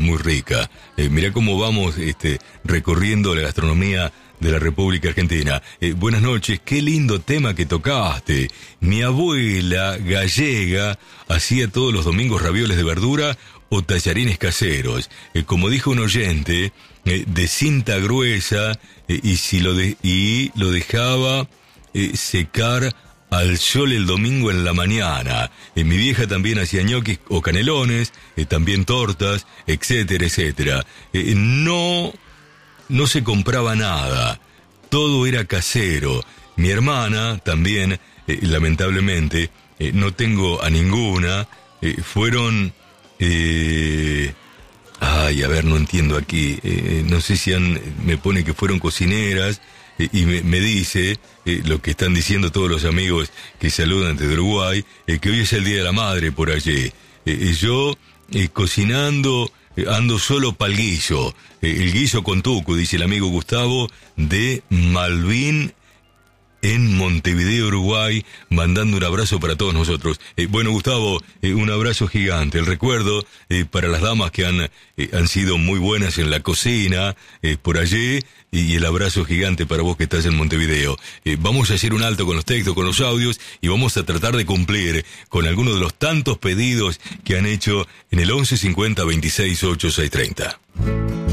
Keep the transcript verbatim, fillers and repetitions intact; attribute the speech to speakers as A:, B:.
A: muy rica. Eh, mirá cómo vamos este, recorriendo la gastronomía de la República Argentina. Eh, buenas noches, qué lindo tema que tocaste. Mi abuela gallega hacía todos los domingos ravioles de verdura o tallarines caseros. Eh, como dijo un oyente, eh, de cinta gruesa eh, y, si lo de, y lo dejaba eh, secar al sol el domingo en la mañana. Eh, mi vieja también hacía ñoquis o canelones, eh, también tortas, etcétera, etcétera. Eh, no, no se compraba nada, todo era casero. Mi hermana también, eh, lamentablemente, eh, no tengo a ninguna, eh, fueron... Eh, ay, a ver, no entiendo aquí, eh, no sé si han, me pone que fueron cocineras, eh, y me, me dice, eh, lo que están diciendo todos los amigos que saludan desde Uruguay, eh, que hoy es el Día de la Madre por allí. Eh, yo, eh, cocinando, eh, ando solo pa'l guiso, eh, el guiso con tuco, dice el amigo Gustavo de Malvin, en Montevideo, Uruguay, mandando un abrazo para todos nosotros. Eh, bueno, Gustavo, eh, un abrazo gigante. El recuerdo eh, para las damas que han, eh, han sido muy buenas en la cocina, eh, por allí, y el abrazo gigante para vos que estás en Montevideo. Eh, vamos a hacer un alto con los textos, con los audios, y vamos a tratar de cumplir con algunos de los tantos pedidos que han hecho en el once cincuenta veintiséis ocho seis treinta.